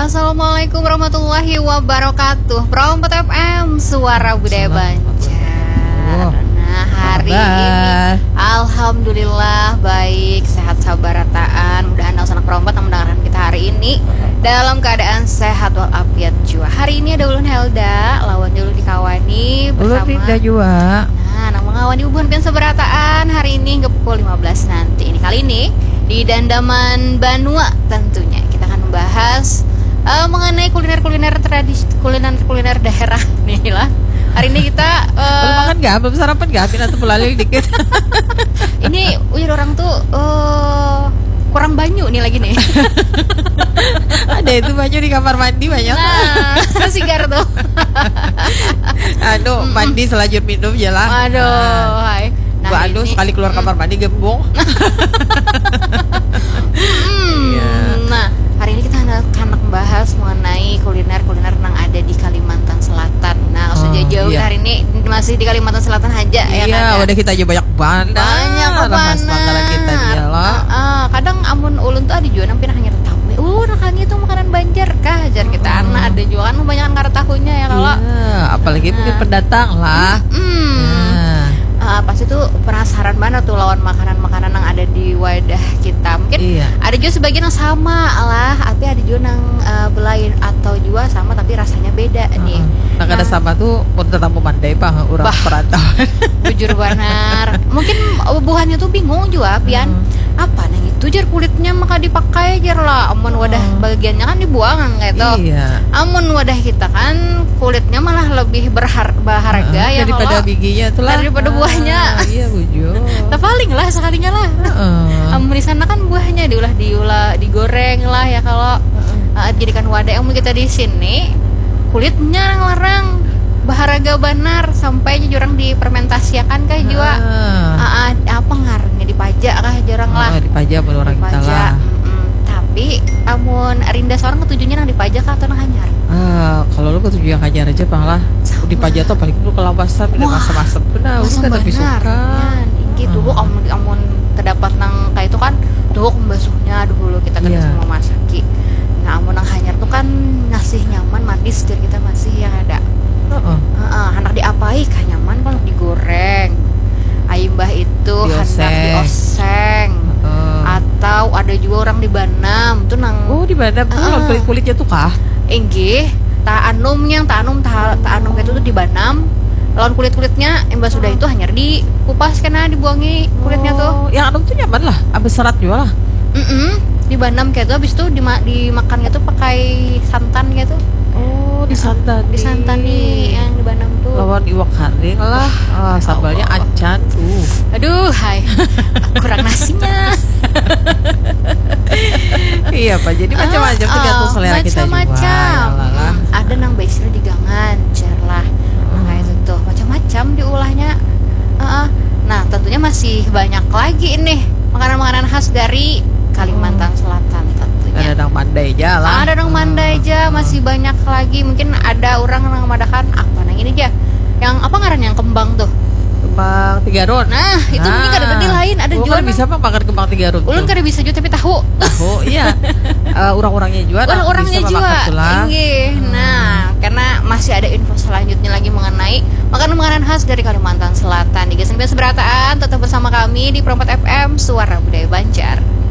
Assalamualaikum warahmatullahi wabarakatuh. Prompt FM, suara budaya Banjar. Nah, hari ini alhamdulillah baik, sehat sabar rataan. Mudah-mudahan anak Prompt yang mendengarkan kita hari ini dalam keadaan sehat walafiat jua. Hari ini ada Ulun Helda, lawan Julu dikawani bersama Ulun Rinda juga. Nah, mengawani hubungan seberataan hari ini hingga pukul 15 nanti. Ini kali ini di Dandaman Banua tentunya kita akan membahas mengenai kuliner tradisi, kuliner daerah nih lah. Hari ini kita belum makan nggak? Belum sarapan nggak? Pindah tuh pelalil dikit. Ini ujar orang tuh kurang banyu nih lagi nih. Ada itu banyu di kamar mandi banyak. Nah, sigar tuh. Aduh, mandi selanjut minum jalan. Aduh, hai. Nah, aduh sekali keluar kamar mandi gembung. Nah, hari ini kita akan membahas mengenai kuliner yang ada di Kalimantan Selatan. Nah, langsung jauh hari ini masih di Kalimantan Selatan aja ya. Iya, udah kita aja banyak banget. Banyak makanan kita dia lah. Kadang amun ulun tuh ada jualan pinah hanya tahu. Nakanya itu makanan Banjar kah? Ajar kita anak ada jualan kebanyakan karena tahunya ya kalau. Iya, apalagi mungkin pendatang lah. Pasti tuh penasaran banget tuh lawan makanan-makanan yang ada di wadah kita. Mungkin ada juga sebagian yang sama lah, tapi ada juga yang belain atau juga sama tapi rasanya beda nih. Nah, ada sama tuh untuk tamu mandai pak orang perantau. Jujur benar. Mungkin buahnya tuh bingung juga pian. Apa nang itu jar kulitnya maka dipakai jar lah. Amun wadah bagiannya kan dibuang gitu. Iya. Amun wadah kita kan kulitnya malah lebih berharga ya daripada bijinya tuh lah. Daripada buahnya. Iya bujur. Tak paling lah sekalinya lah. Amun di sana kan buahnya digoreng lah ya kalau jadikan wadah. Amun kita di sini kulitnya larang baharaga benar sampai jurang dipermentasiakan kah juga. Apa ngarangnya dipajak kah jurang lah. Dipajak buat orang kita lah. Tapi amun Rinda seorang ketujuhnya nang dipajak atau nang hanyar? Kalau lu ketujuh yang hanyar aja bang lah. Dipajak tuh paling lu kelabasan udah masam-masam benar. Udah kan lebih suka. Gitu amun terdapat nang kayak itu kan tuh membasuhnya dulu kita kena semua masaki. Nah amun nang hanyar tuh kan ngasih nyaman manis dari kita masih yang ada. Anak diapai kan nyaman kalau digoreng. Aimbah itu hendak dioseng. Atau ada juga orang dibanam tuh nang. Di banam tuh kulitnya tuh kah? Enggih, tak anum itu tuh dibanam. Lawan kulitnya imbah sudah itu hanya dikupas karena dibuangi kulitnya tuh. Yang anum tuh nyaman lah, abis serat juga lah. Dibanam kayak tuh habis itu dimakan gitu pakai santan gitu. Disantani yang dibanam tuh. Lawan iwak kering lah. Sambalnya acan tuh. Aduh, hai. Kurang nasinya. Iya Pak, jadi macam-macam tergantung selera kita juga. Macam-macam. Ada nang biasanya digangan, cerlah. Nah, kayak itu tuh macam-macam diulahnya. Nah, tentunya masih banyak lagi nih makanan-makanan khas dari Kalimantan Selatan tentunya. Ada nang mandai aja lah. Ada nang mandai aja, masih banyak lagi. Mungkin ada orang nang madakan apa nang ini aja. Yang apa ngaran yang kembang tuh? Kembang tigarun. Nah, itu mungkin kada di lain ada jual. Bisa apa makan kembang tigarun? Ulun kada bisa juga tapi tahu. Iya. Orang-orangnya juga. Orang-orangnya juga. Nah, karena masih ada info selanjutnya lagi mengenai makanan-makanan khas dari Kalimantan Selatan. Di Geseng Seberataan tetap bersama kami di Prompt FM Suara Budaya Banjar.